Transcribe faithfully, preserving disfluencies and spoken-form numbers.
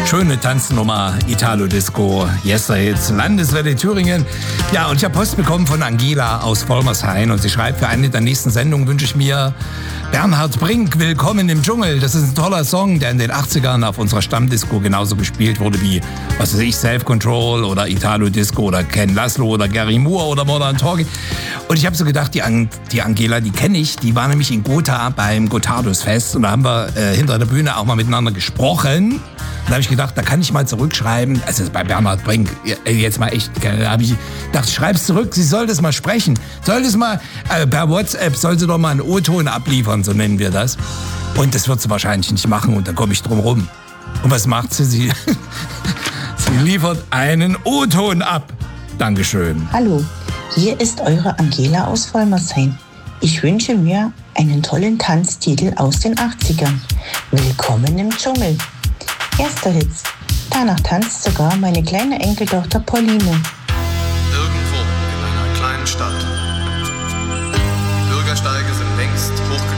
Schöne Tanznummer, Italo-Disco, Yesterhits, Landeswelle Thüringen. Ja, und ich habe Post bekommen von Angela aus Vollmershain und sie schreibt, für eine der nächsten Sendungen wünsche ich mir Bernhard Brink, Willkommen im Dschungel. Das ist ein toller Song, der in den achtzigern auf unserer Stammdisco genauso gespielt wurde wie, was weiß ich, Self Control oder Italo-Disco oder Ken Laszlo oder Gary Moore oder Modern Talking. Und ich habe so gedacht, die, An- die Angela, die kenne ich, die war nämlich in Gotha beim Gotthardus-Fest und da haben wir äh, hinter der Bühne auch mal miteinander gesprochen. Da habe ich gedacht, da kann ich mal zurückschreiben, also bei Bernhard Brink, jetzt mal echt, da habe ich gedacht, schreib's zurück, sie soll das mal sprechen. Soll das mal, äh, per WhatsApp soll sie doch mal einen O-Ton abliefern, so nennen wir das. Und das wird sie wahrscheinlich nicht machen und da komme ich drum rum. Und was macht sie? Sie, sie liefert einen O-Ton ab. Dankeschön. Hallo, hier ist eure Angela aus Vollmershain. Ich wünsche mir einen tollen Tanztitel aus den achtzigern. Willkommen im Dschungel. Erster Hits. Danach tanzt sogar meine kleine Enkeltochter Pauline. Irgendwo in einer kleinen Stadt